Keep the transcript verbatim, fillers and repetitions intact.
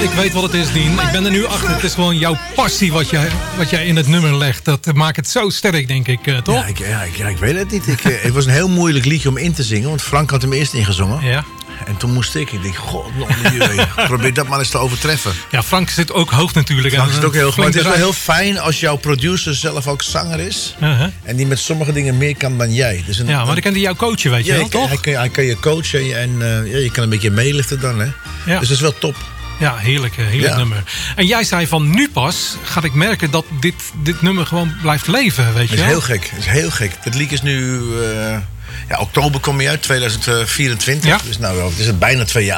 ik weet wat het is, Dien. Ik ben er nu achter. Het is gewoon jouw passie wat jij, wat jij in het nummer legt. Dat maakt het zo sterk, denk ik, uh, toch? Ja, ik, ja, ik, ja, ik weet het niet. Ik, uh, het was een heel moeilijk liedje om in te zingen. Want Frank had hem eerst ingezongen. Ja. En toen moest ik. Ik denk, god, nog een probeer dat maar eens te overtreffen. Ja, Frank zit ook hoog natuurlijk. Frank zit ook heel goed. Maar het is wel eruit. heel fijn als jouw producer zelf ook zanger is. Uh-huh. En die met sommige dingen meer kan dan jij. Dus een, Ja, maar dan kan hij jou coachen, weet je ja, wel, toch? Hij kan, hij kan je coachen en uh, ja, je kan een beetje meelichten dan. Hè? Ja. Dus dat is wel top. Ja, heerlijk, heerlijk Ja. nummer. En jij zei van nu pas ga ik merken dat dit, dit nummer gewoon blijft leven, weet je Dat is wel? heel gek. Dat is heel gek. Het lied is nu... Uh, ja, oktober kom je uit, tweeduizend vierentwintig. Ja. Dus nou, het is het bijna twee jaar.